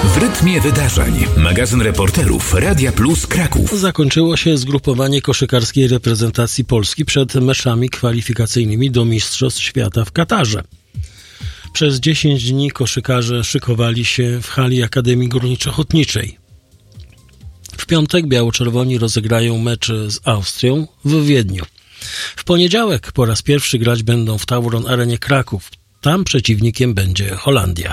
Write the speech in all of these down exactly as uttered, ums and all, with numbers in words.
W rytmie wydarzeń. Magazyn reporterów Radia Plus Kraków. Zakończyło się zgrupowanie koszykarskiej reprezentacji Polski przed meczami kwalifikacyjnymi do Mistrzostw Świata w Katarze. Przez dziesięć dni koszykarze szykowali się w hali Akademii Górniczo-Hutniczej. W piątek biało-czerwoni rozegrają mecz z Austrią w Wiedniu. W poniedziałek po raz pierwszy grać będą w Tauron Arenie Kraków. Tam przeciwnikiem będzie Holandia.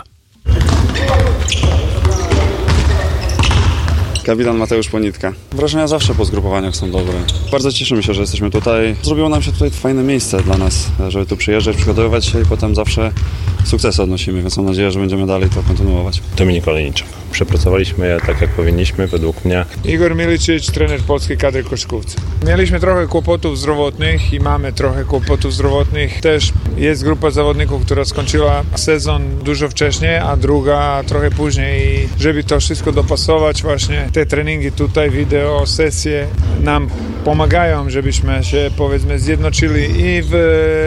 Kapitan Mateusz Ponitka. Wrażenia zawsze po zgrupowaniach są dobre. Bardzo cieszymy się, że jesteśmy tutaj. Zrobiło nam się tutaj fajne miejsce dla nas, żeby tu przyjeżdżać, przygotowywać się i potem zawsze sukcesy odnosimy, więc mam nadzieję, że będziemy dalej to kontynuować. Dominik Olejniczak. Przepracowaliśmy je tak, jak powinniśmy, według mnie. Igor Milicic, trener polskiej kadry koszykówcy. Mieliśmy trochę kłopotów zdrowotnych i mamy trochę kłopotów zdrowotnych. Też jest grupa zawodników, która skończyła sezon dużo wcześniej, a druga trochę później. I żeby to wszystko dopasować, właśnie te treningi tutaj, wideo, sesje nam pomagają, żebyśmy się, powiedzmy, zjednoczyli i w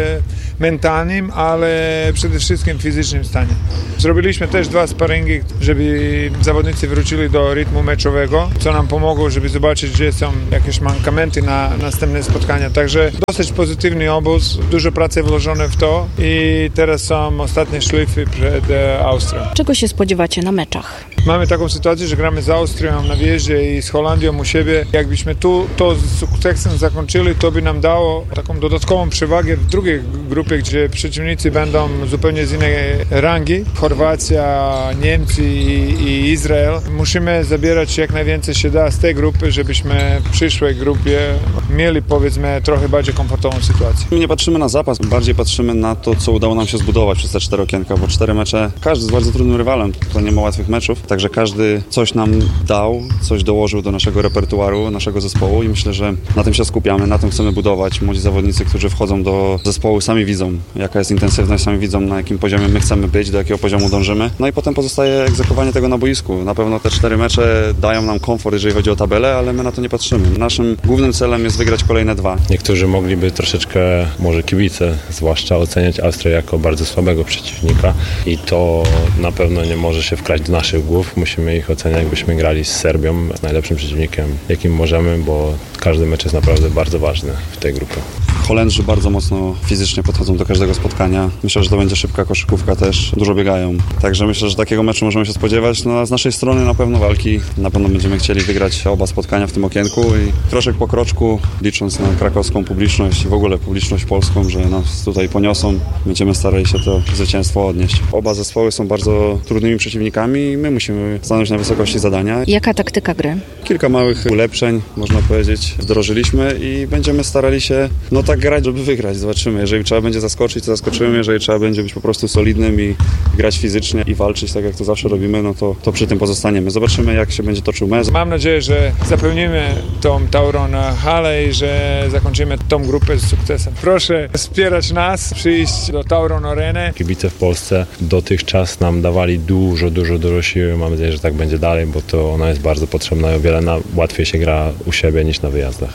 mentalnym, ale przede wszystkim fizycznym stanie. Zrobiliśmy też dwa sparingi, żeby zawodnicy wrócili do rytmu meczowego, co nam pomogło, żeby zobaczyć, gdzie są jakieś mankamenty na następne spotkania. Także dosyć pozytywny obóz, dużo pracy włożone w to i teraz są ostatnie szlify przed Austrią. Czego się spodziewacie na meczach? Mamy taką sytuację, że gramy z Austrią na wjeździe i z Holandią u siebie. Jakbyśmy tu to z sukcesem zakończyli, to by nam dało taką dodatkową przewagę w drugiej grupie, gdzie przeciwnicy będą zupełnie z innej rangi. Chorwacja, Niemcy i, i Izrael. Musimy zabierać jak najwięcej się da z tej grupy, żebyśmy w przyszłej grupie mieli, powiedzmy, trochę bardziej komfortową sytuację. My nie patrzymy na zapas, bardziej patrzymy na to, co udało nam się zbudować przez te cztery okienka, bo cztery mecze, każdy jest bardzo trudnym rywalem, to nie ma łatwych meczów, także każdy coś nam dał, coś dołożył do naszego repertuaru, naszego zespołu i myślę, że na tym się skupiamy, na tym chcemy budować. Młodzi zawodnicy, którzy wchodzą do zespołu, sami widzą, jaka jest intensywność, sami widzą, na jakim poziomie my chcemy być, do jakiego poziomu dążymy. No i potem pozostaje egzekwowanie tego na boisku. Na pewno te cztery mecze dają nam komfort, jeżeli chodzi o tabelę, ale my na to nie patrzymy. Naszym głównym celem jest wygrać kolejne dwa. Niektórzy mogliby troszeczkę, może kibice zwłaszcza, oceniać Austrię jako bardzo słabego przeciwnika i to na pewno nie może się wkraść do naszych głów. Musimy ich oceniać, jakbyśmy grali z Serbią, z najlepszym przeciwnikiem, jakim możemy, bo każdy mecz jest naprawdę bardzo ważny w tej grupie. Holendrzy bardzo mocno fizycznie podchodzą do każdego spotkania. Myślę, że to będzie szybka koszykówka też. Dużo biegają. Także myślę, że takiego meczu możemy się spodziewać. No, a z naszej strony na pewno walki. Na pewno będziemy chcieli wygrać oba spotkania w tym okienku i kroczek po kroczku, licząc na krakowską publiczność i w ogóle publiczność polską, że nas tutaj poniosą, będziemy starali się to zwycięstwo odnieść. Oba zespoły są bardzo trudnymi przeciwnikami i my musimy stanąć na wysokości zadania. Jaka taktyka gry? Kilka małych ulepszeń, można powiedzieć, wdrożyliśmy i będziemy starali się no tak grać, żeby wygrać. Zobaczymy. Jeżeli trzeba będzie zaskoczyć, to zaskoczymy. Jeżeli trzeba będzie być po prostu solidnym i grać fizycznie i walczyć tak, jak to zawsze robimy, no to, to przy tym pozostaniemy. Zobaczymy, jak się będzie toczył mecz. Mam nadzieję, że zapełnimy tą Tauron halę i że zakończymy tą grupę z sukcesem. Proszę wspierać nas, przyjść do Tauron Areny. Kibice w Polsce dotychczas nam dawali dużo, dużo, dużo siły. Mam nadzieję, że tak będzie dalej, bo to ona jest bardzo potrzebna i o wiele na, łatwiej się gra u siebie niż na wyjazdach.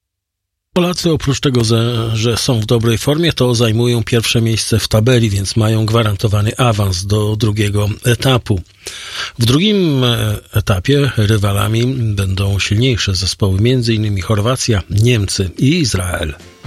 Polacy oprócz tego, że są w dobrej formie, to zajmują pierwsze miejsce w tabeli, więc mają gwarantowany awans do drugiego etapu. W drugim etapie rywalami będą silniejsze zespoły, między innymi Chorwacja, Niemcy i Izrael.